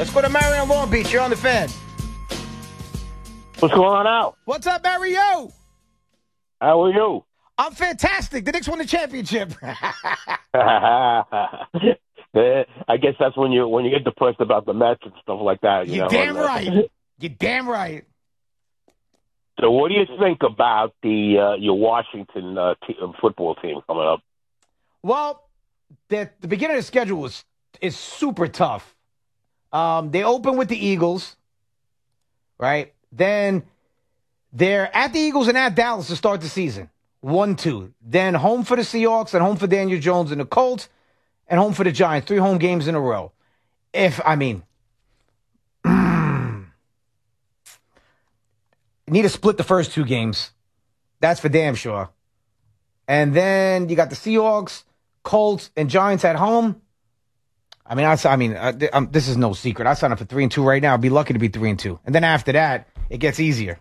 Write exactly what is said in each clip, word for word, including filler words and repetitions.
Let's go to Mario in Long Beach. You're on the Fan. What's going on out? What's up, Mario? How are you? I'm fantastic. The Knicks won the championship. I guess that's when you when you get depressed about the Mets and stuff like that. You You're know? damn and, uh, right. You're damn right. So, what do you think about the uh, your Washington uh, t- football team coming up? Well, the, the beginning of the schedule was is super tough. Um, they open with the Eagles, right? Then they're at the Eagles and at Dallas to start the season. one two. Then home for the Seahawks and home for Daniel Jones and the Colts and home for the Giants. Three home games in a row. If, I mean, need to split the first two games. That's for damn sure. And then you got the Seahawks, Colts, and Giants at home. I mean, I, I mean, uh, um, this is no secret. I signed up for three and two right now. I'd be lucky to be three and two. And then after that, it gets easier.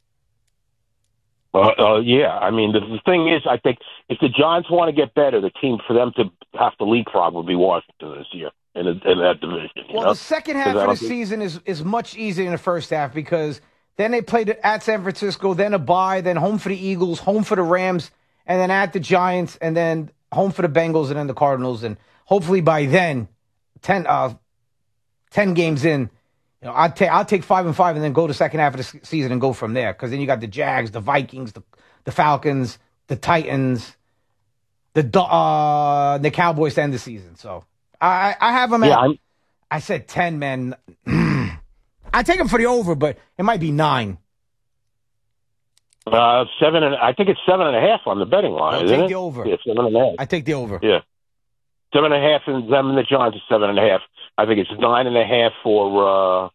Uh, uh, yeah, I mean, the, the thing is, I think if the Giants want to get better, the team for them to have to leapfrog would be Washington this year in, a, in that division. You well, know? the second half of the think... season is, is much easier than the first half because then they played at San Francisco, then a bye, then home for the Eagles, home for the Rams, and then at the Giants, and then home for the Bengals, and then the Cardinals. And hopefully by then, ten, uh, ten games in, you know, I'll take I'll take five and five, and then go to the second half of the season and go from there. Because then you got the Jags, the Vikings, the the Falcons, the Titans, the uh, the Cowboys to end the season. So I I have them at. Yeah, I said ten, man. I take them for the over, but it might be nine. Uh, seven and I think it's seven and a half on the betting line. I'll isn't take it? the over. Yeah, seven and a half. I take the over. Yeah, seven and a half, and them and the Giants is seven and a half. I think it's nine and a half for uh,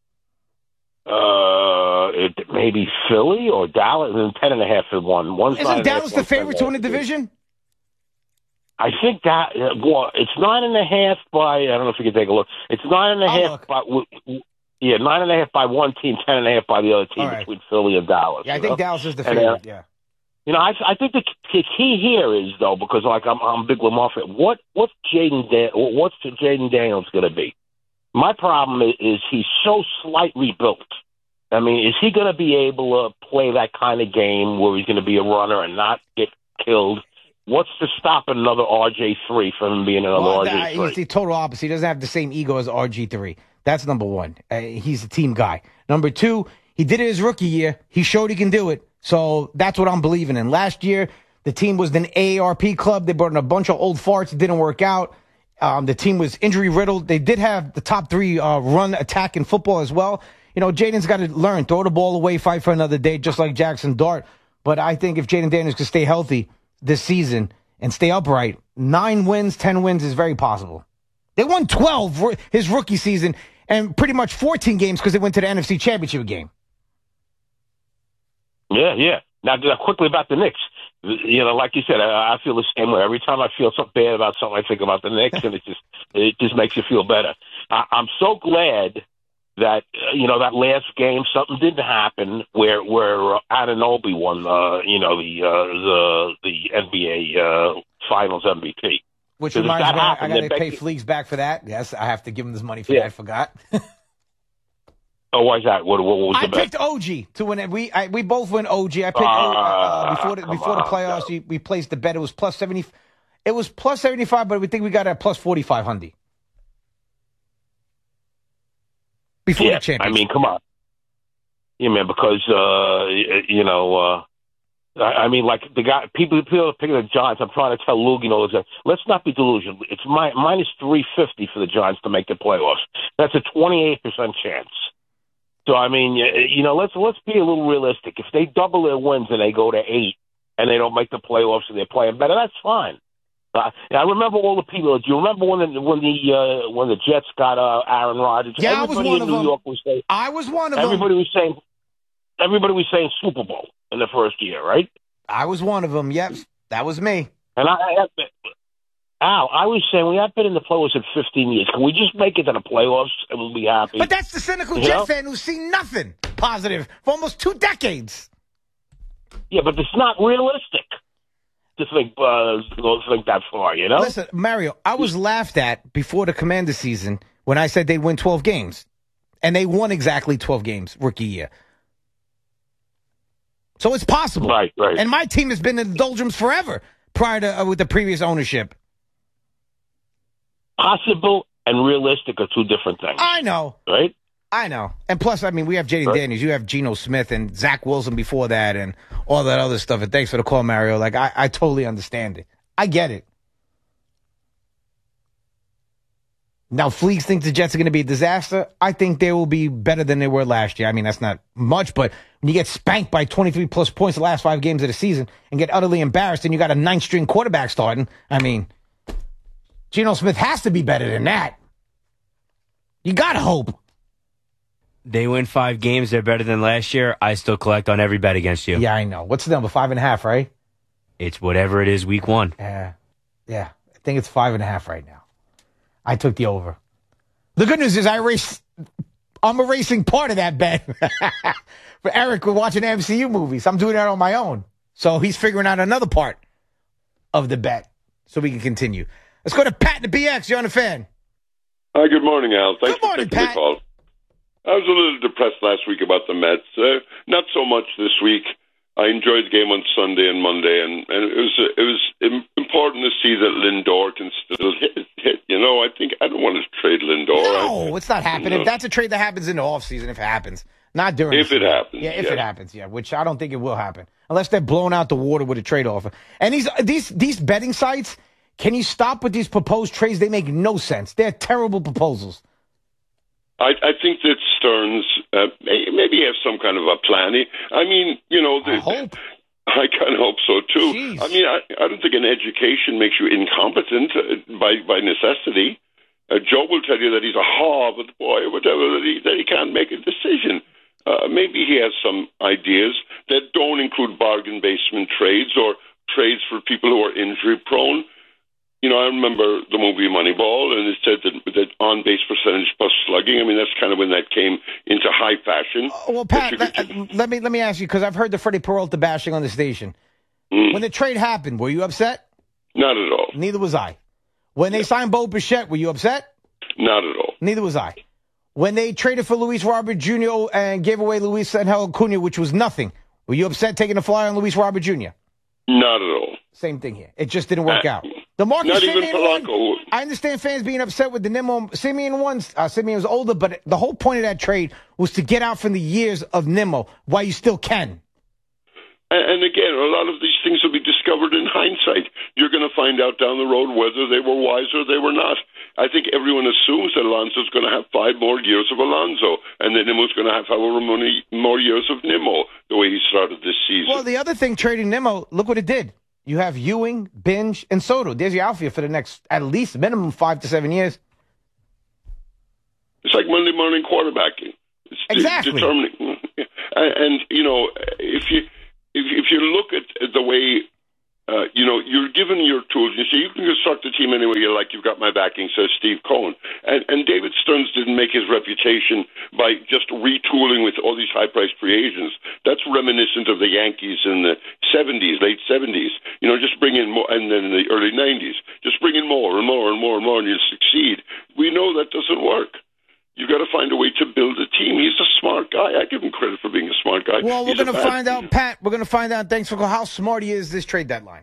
uh, it maybe Philly or Dallas, and ten and a half for one. One's Isn't Dallas the favorite to win the division? I think that well, it's nine and a half by. I don't know if you can take a look. It's nine and a I'll half look. by. Yeah, nine and a half by one team, ten and a half by the other team, right. between Philly and Dallas. Yeah, I think know? Dallas is the And, favorite. uh, yeah. You know, I, I think the key here is though, because like I'm, I'm a big Lamar fan. What, what's Jaden, Dan, what's Jaden Daniels going to be? My problem is, is he's so slightly built. I mean, is he going to be able to play that kind of game where he's going to be a runner and not get killed? What's to stop another R J three from him being another well, R J three? He's the total opposite. He doesn't have the same ego as R G three. That's number one. Uh, he's a team guy. Number two, he did it his rookie year. He showed he can do it. So that's what I'm believing in. Last year, the team was an A A R P club. They brought in a bunch of old farts. It didn't work out. Um, the team was injury riddled. They did have the top three uh, run attack in football as well. You know, Jaden's got to learn, throw the ball away, fight for another day, just like Jackson Dart. But I think if Jaden Daniels can stay healthy this season and stay upright, nine wins, ten wins is very possible. They won twelve his rookie season and pretty much fourteen games because they went to the N F C Championship game. Yeah, yeah. Now, quickly about the Knicks. You know, like you said, I, I feel the same way. Every time I feel something bad about something, I think about the Knicks, and it just it just makes you feel better. I, I'm so glad that uh, you know that last game something didn't happen where where uh, Anunoby won. Uh, you know the uh, the the N B A uh, Finals M V P. Which reminds me, happened, I got to pay Fleeks back for that. Yes, I have to give him this money for yeah. that. I forgot. Oh, why is that? What, what was I the picked bet? O G to win it. We I, we both win O G. I picked uh, uh, before the before the playoffs. We, we placed the bet. It was plus seventy. It was plus seventy five, but we think we got it at plus forty five hundred before yeah, the championship. I mean, come on. Yeah, man, because uh, you know. Uh, I mean, like the guy, people, people are picking the Giants. I'm trying to tell Lug, you know, let's not be delusional. It's mi- minus three fifty for the Giants to make the playoffs. That's a twenty-eight percent chance. So I mean, you know, let's let's be a little realistic. If they double their wins and they go to eight and they don't make the playoffs and they're playing better, that's fine. Uh, I remember all the people. Do you remember when the when the uh, when the Jets got uh, Aaron Rodgers? Yeah, everybody I was one in of New them. York was saying, I was one of everybody them. was saying everybody was saying Super Bowl in the first year, right? I was one of them. Yep, that was me. And I, I Al, I was saying we have been in the playoffs in fifteen years. Can we just make it to the playoffs and we'll be happy? But that's the cynical you Jet know? fan who's seen nothing positive for almost two decades. Yeah, but it's not realistic to think uh, to think that far. You know. Listen, Mario, I was laughed at before the Commander season when I said they'd win twelve games. And they won exactly twelve games rookie year. So it's possible. Right, right. And my team has been in the doldrums forever prior to uh, with the previous ownership. Possible and realistic are two different things. I know. Right? I know. And plus, I mean, we have Jaden right. Daniels. You have Geno Smith and Zach Wilson before that and all that other stuff. And thanks for the call, Mario. Like, I, I totally understand it. I get it. Now, Fleeks thinks the Jets are going to be a disaster. I think they will be better than they were last year. I mean, that's not much, but when you get spanked by twenty-three plus points the last five games of the season and get utterly embarrassed and you got a ninth-string quarterback starting, I mean, Geno Smith has to be better than that. You got to hope. They win five games. They're better than last year. I still collect on every bet against you. Yeah, I know. What's the number? Five and a half, right? It's whatever it is week one. Yeah. Yeah. I think it's five and a half right now. I took the over. The good news is I erased, I'm erasing part of that bet. For Eric, we're watching M C U movies. I'm doing that on my own. So he's figuring out another part of the bet so we can continue. Let's go to Pat in the B X. You're on the Fan. Hi, good morning, Al. Thanks good morning, for taking Pat. the call. I was a little depressed last week about the Mets. Uh, not so much this week. I enjoyed the game on Sunday and Monday, and, and it was it was important to see that Lindor can still hit, hit. You know, I think I don't want to trade Lindor. No, I, it's not happening. You know. If that's a trade that happens in the offseason, if it happens. Not during If the it season. happens. Yeah, if yeah. it happens, yeah, which I don't think it will happen. Unless they're blowing out the water with a trade offer. And these these these betting sites, can you stop with these proposed trades? They make no sense. They're terrible proposals. I, I think that Stearns uh, may, maybe have some kind of a plan. He, I mean, you know, the, I hope. I kind of hope so too. Jeez. I mean, I, I don't think an education makes you incompetent uh, by by necessity. Uh, Joe will tell you that he's a Harvard boy or whatever, that he that he can't make a decision. Uh, maybe he has some ideas that don't include bargain basement trades or trades for people who are injury prone. You know, I remember the movie Moneyball, and it said that, that on-base percentage plus slugging. I mean, that's kind of when that came into high fashion. Uh, well, Pat, let, uh, let me let me ask you, because I've heard the Freddie Peralta bashing on the station. Mm. When the trade happened, were you upset? Not at all. Neither was I. When they Yeah. signed Bo Bichette, were you upset? Not at all. Neither was I. When they traded for Luis Robert Junior and gave away Luis Angel Acuna, which was nothing, were you upset taking a flyer on Luis Robert Junior? Not at all. Same thing here. It just didn't work Uh, out. The Marcus Not even Simeon one, Polanco. I understand fans being upset with the Nimmo. Simeon ones. Uh, Simeon was older, but the whole point of that trade was to get out from the years of Nimmo while you still can. And, and again, a lot of these things will be discovered in hindsight. You're going to find out down the road whether they were wise or they were not. I think everyone assumes that Alonso's going to have five more years of Alonso, and that Nimmo's going to have however many more years of Nimmo, the way he started this season. Well, the other thing, trading Nimmo, look what it did. You have Ewing, Binge, and Soto. There's your outfield for the next, at least minimum five to seven years. It's like Monday morning quarterbacking. It's de- Exactly. determining. and, and, you know, if you if, if you look at the way, uh, you know, you're given your tools. You say, you can construct a team any way you like. You've got my backing, says Steve Cohen. And, and David Stearns didn't make his reputation by just retooling with all these high-priced free agents. That's reminiscent of the Yankees in the seventies, late seventies. You know, just bring in more, and then in the early nineties, just bring in more and more and more and more, and you'll succeed. We know that doesn't work. You've got to find a way to build a team. He's a smart guy. I give him credit for being a smart guy. Well, we're He's a going to bad- find out, Pat. We're going to find out. Thanks for calling. How smart he is this trade deadline.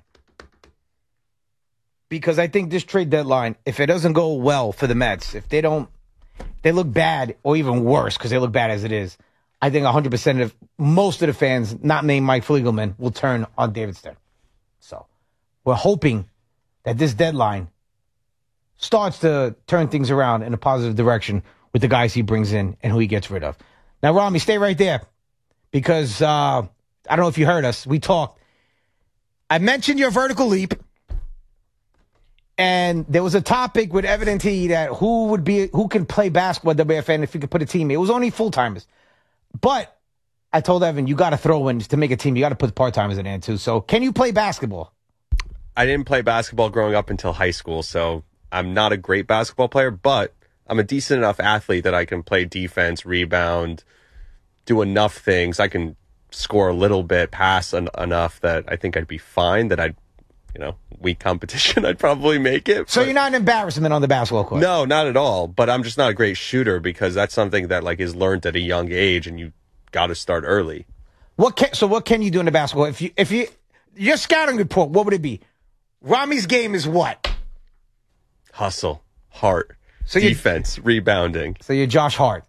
Because I think this trade deadline, if it doesn't go well for the Mets, if they don't, they look bad, or even worse, because they look bad as it is, I think one hundred percent of most of the fans, not named Mike Fliegelman, will turn on David Stern. So we're hoping that this deadline starts to turn things around in a positive direction with the guys he brings in and who he gets rid of. Now, Rami, stay right there, because uh, I don't know if you heard us. We talked. I mentioned your vertical leap, and there was a topic with Evan and T that who would be who can play basketball at W F N if you could put a team. It was only full timers, but I told Evan, you got to throw in to make a team. You got to put part timers in there too. So, can you play basketball? I didn't play basketball growing up until high school, so I'm not a great basketball player, but I'm a decent enough athlete that I can play defense, rebound, do enough things. I can score a little bit, pass en- enough that I think I'd be fine, that I'd you know, weak competition, I'd probably make it. So but- you're not an embarrassment on the basketball court? No, not at all. But I'm just not a great shooter because that's something that like is learned at a young age, and you got to start early. What can, so what can you do in the basketball? If you if you your scouting report, what would it be? Rami's game is what? Hustle, heart, So you- defense, rebounding. So you're Josh Hart.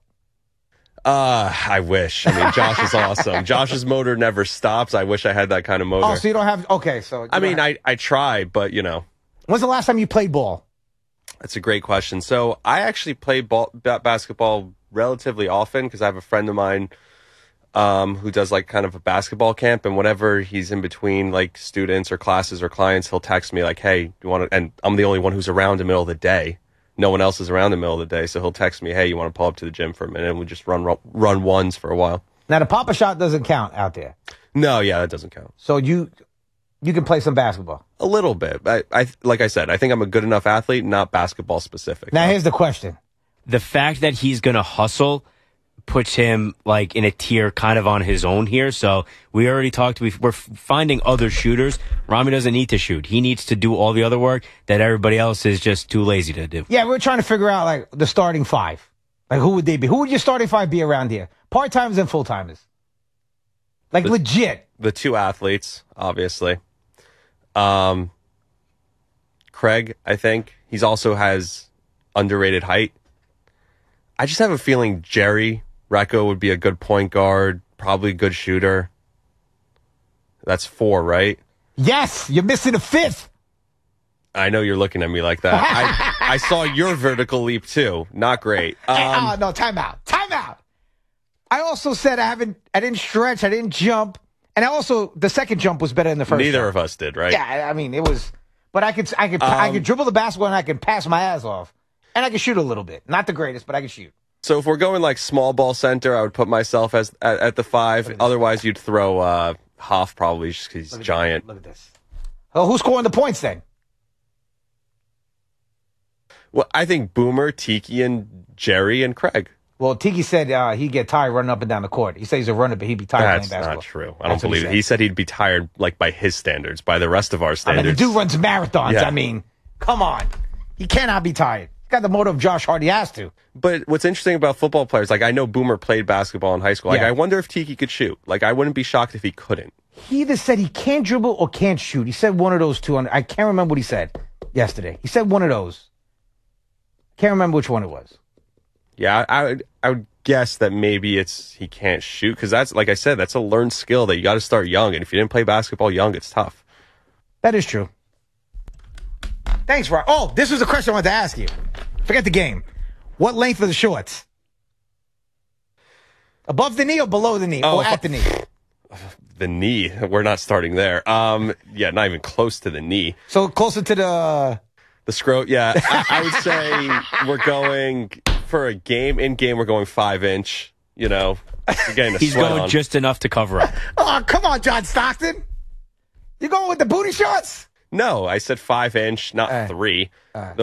Uh, I wish. I mean, Josh is awesome. Josh's motor never stops. I wish I had that kind of motor. Oh, so you don't have okay. So you I don't mean, have- I, I try, but you know, when's the last time you played ball? that's a great question. So I actually play ball, ba- basketball relatively often because I have a friend of mine um, who does like kind of a basketball camp, and whenever he's in between like students or classes or clients, he'll text me like, "Hey, you want to?" And I'm the only one who's around in the middle of the day. No one else is around in the middle of the day, so he'll text me, "Hey, you want to pull up to the gym for a minute?" And we just run run, run ones for a while. Now the Papa shot doesn't count out there. No, yeah, that doesn't count. So you you can play some basketball. A little bit. I, I like I said, I think I'm a good enough athlete, not basketball specific. Now here's the question. The fact that he's going to hustle puts him like in a tier kind of on his own here. So we already talked. We've, we're finding other shooters. Rami doesn't need to shoot. He needs to do all the other work that everybody else is just too lazy to do. Yeah, we're trying to figure out like the starting five. Like who would they be? Who would your starting five be around here? Part timers and full timers. Like The- legit. The two athletes, obviously. Um, Craig, I think he's also has underrated height. I just have a feeling Jerry Recco would be a good point guard, probably a good shooter. That's four, right? Yes, you're missing a fifth. I know you're looking at me like that. I, I saw your vertical leap too. Not great. Um, oh, no, time out. Time out. I also said I haven't, I didn't stretch, I didn't jump. And I also, the second jump was better than the first neither jump. of us did, right? Yeah, I I mean, it was, but I could, I could, I Um, could dribble the basketball and I could pass my ass off. And I could shoot a little bit. Not the greatest, but I could shoot. So if we're going like small ball center, I would put myself as at, at the five. Otherwise, you'd throw uh, Hoff probably just because he's Look at giant. this. Look at this. Oh, who's scoring the points then? Well, I think Boomer, Tiki, and Jerry and Craig. Well, Tiki said uh, he'd get tired running up and down the court. He said he's a runner, but he'd be tired That's playing basketball. not true. I That's don't what believe he it. said. He said he'd be tired, like by his standards, by the rest of our I mean, standards. the dude runs marathons. Yeah. I mean, come on. He cannot be tired. He's got the motor of Josh Hart. He has to. But what's interesting about football players, like I know Boomer played basketball in high school. Like Yeah. I wonder if Tiki could shoot. Like I wouldn't be shocked if he couldn't. He either said he can't dribble or can't shoot. He said one of those two. I can't remember what he said yesterday. He said one of those. Can't remember which one it was. Yeah, I, I would. I would guess that maybe it's he can't shoot because that's like I said, that's a learned skill that you got to start young. And if you didn't play basketball young, it's tough. That is true. Thanks, Rob. Oh, this was a question I wanted to ask you. Forget the game. What length are the shorts? Above the knee or below the knee? Oh, or at the knee? The knee. We're not starting there. Um, yeah, not even close to the knee. So closer to the... The scrote. Yeah, I, I would say we're going for a game. In game, we're going five inch. You know, we're getting a He's sweat going on. just enough to cover up. Oh, come on, John Stockton. You going with the booty shorts? No, I said five inch, not Uh, three. uh.